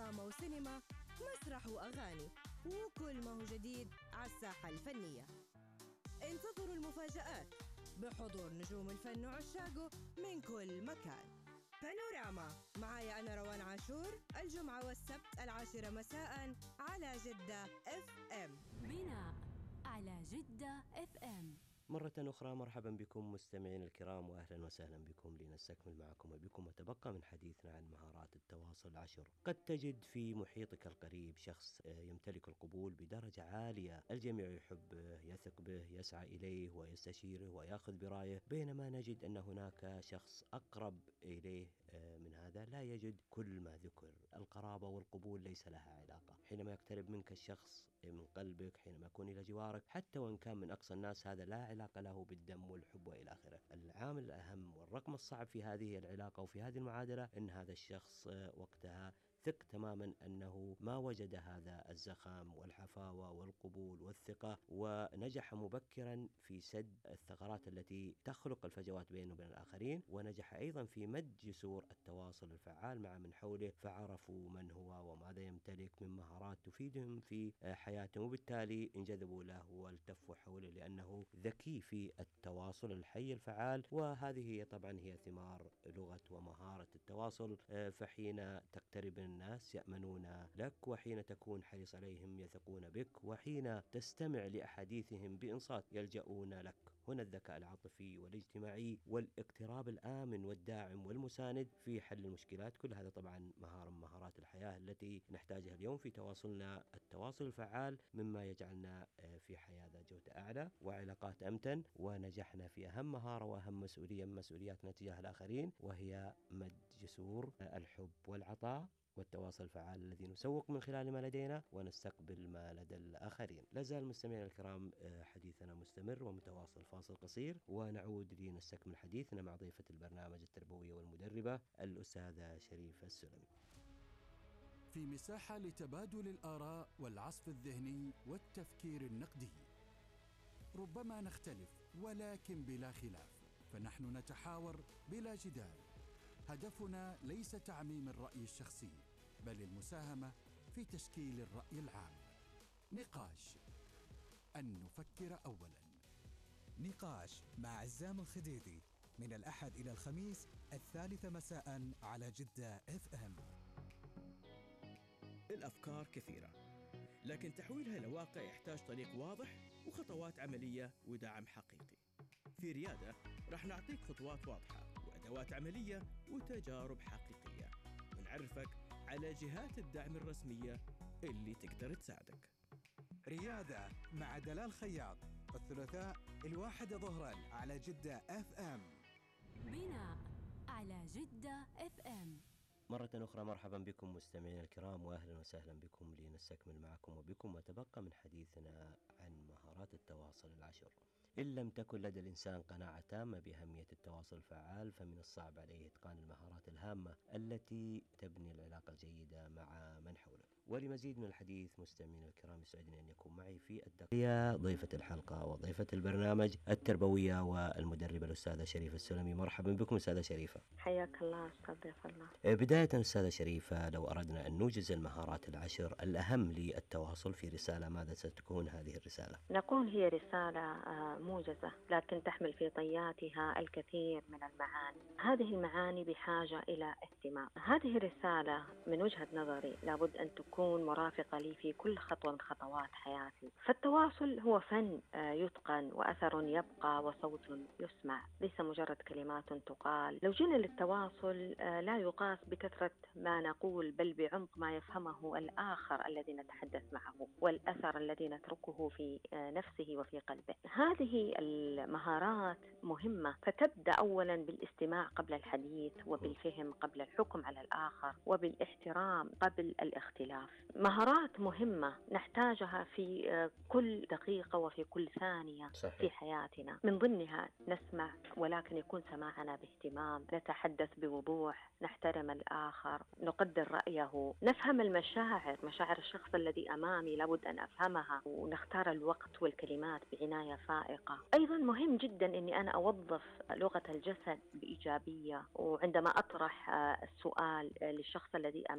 دراما وسينما، مسرح وأغاني، وكل ما هو جديد على الساحة الفنية. انتظروا المفاجآت بحضور نجوم الفن وعشاقه من كل مكان. بانوراما معايا أنا روان عاشور، الجمعة والسبت 10 مساء على جدة FM. بناء على جدة FM. مرة أخرى مرحبا بكم مستمعين الكرام، وأهلا وسهلا بكم لنستكمل معكم وبكم وتبقى من حديثنا عن مهارات التواصل 10. قد تجد في محيطك القريب شخص يمتلك القبول بدرجة عالية، الجميع يحبه، يثق به، يسعى إليه ويستشيره ويأخذ برأيه، بينما نجد أن هناك شخص أقرب إليه من هذا لا يجد كل ما ذكر. القرابة والقبول ليس لها علاقة. حينما يقترب منك الشخص من قلبك، حينما يكون إلى جوارك، حتى وإن كان من أقصى الناس، هذا لا علاقة له بالدم والحب وإلى آخره. العامل الأهم والرقم الصعب في هذه العلاقة وفي هذه المعادلة أن هذا الشخص وقتها ثق تماما أنه ما وجد هذا الزخم والحفاوة والقبول والثقة، ونجح مبكرا في سد الثغرات التي تخلق الفجوات بينه وبين الآخرين، ونجح أيضا في مد جسور التواصل الفعال مع من حوله، فعرفوا من هو وماذا يمتلك من مهارات تفيدهم في حياتهم، وبالتالي انجذبوا له والتفوا حوله لأنه ذكي في التواصل الحي الفعال. وهذه هي طبعا هي ثمار لغة ومهارة التواصل. فحين تقترب الناس يأمنون لك، وحين تكون حريص عليهم يثقون بك، وحين تستمع لأحاديثهم بإنصات يلجؤون لك. هنا الذكاء العاطفي والاجتماعي والاقتراب الآمن والداعم والمساند في حل المشكلات، كل هذا طبعا مهارة من مهارات الحياة التي نحتاجها اليوم في تواصلنا. التواصل الفعال مما يجعلنا في حياة ذات جودة أعلى وعلاقات أمتن، ونجحنا في أهم مهارة وأهم مسؤولية من مسؤولياتنا تجاه الآخرين، وهي مد جسور الحب والعطاء والتواصل الفعال الذي نسوق من خلال ما لدينا ونستقبل ما لدى الآخرين. لازال مستمعينا الكرام حديثنا مستمر ومتواصل. فاصل قصير ونعود لنستكمل حديثنا مع ضيفة البرنامج التربوية والمدربة الأستاذة شريفة السلمي. في مساحة لتبادل الآراء والعصف الذهني والتفكير النقدي. ربما نختلف ولكن بلا خلاف، فنحن نتحاور بلا جدال. هدفنا ليس تعميم الرأي الشخصي، بل المساهمة في تشكيل الرأي العام. نقاش، أن نفكر أولاً. نقاش مع عزام الخديدي من الأحد إلى الخميس 3 مساء على جدة FM. الأفكار كثيرة، لكن تحويلها إلى واقع يحتاج طريق واضح وخطوات عملية ودعم حقيقي. في ريادة راح نعطيك خطوات واضحة وأدوات عملية وتجارب حقيقية، ونعرفك على جهات الدعم الرسمية اللي تقدر تساعدك. ريادة مع دلال خياط، الثلاثاء 1 ظهرا على جدة FM. بناء على جدة FM. مرة أخرى مرحبا بكم مستمعين الكرام، وأهلا وسهلا بكم لنستكمل معكم وبكم وتبقى من حديثنا عن مهارات التواصل 10. إن لم تكن لدى الإنسان قناعة تامة بأهمية التواصل الفعال، فمن الصعب عليه إتقان المهارات الهامة التي تبني العلاقة الجيدة مع من حوله. ولمزيد من الحديث مستمعين الكرام، يسعدني أن يكون معي في الدقيقة ضيفة الحلقة وضيفة البرنامج التربوية والمدربة الأستاذة شريفة السلمي. مرحبا بكم أستاذة شريفة. حياك الله أستاذ ضيف الله. بداية أستاذة شريفة، لو أردنا أن نوجز المهارات 10 الأهم للتواصل في رسالة، ماذا ستكون هذه الرسالة؟ نقول هي رسالة موجزة، لكن تحمل في طياتها الكثير من المعاني. هذه المعاني بحاجة إلى اهتمام. هذه الرسالة من وجهة نظري لابد أن تكون مرافقة لي في كل خطوة من خطوات حياتي. فالتواصل هو فن يتقن وأثر يبقى وصوت يسمع، ليس مجرد كلمات تقال. لو جينا للتواصل لا يقاس بكثرة ما نقول، بل بعمق ما يفهمه الآخر الذي نتحدث معه والأثر الذي نتركه في نفسه وفي قلبه. هذه المهارات مهمة، فتبدأ أولا بالاستماع قبل الحديث، وبالفهم قبل الحكم على الآخر، وبالاحترام قبل الاختلاف. مهارات مهمة نحتاجها في كل دقيقة وفي كل ثانية صحيح. في حياتنا، من ضمنها نسمع، ولكن يكون سماعنا باهتمام، نتحدث بوضوح، نحترم الآخر، نقدر رأيه، نفهم المشاعر، مشاعر الشخص الذي أمامي لابد أن أفهمها، ونختار الوقت والكلمات بعناية فائقة. أيضا مهم جدا أني أنا أوظف لغة الجسد بإيجابية، وعندما أطرح السؤال للشخص الذي أمامي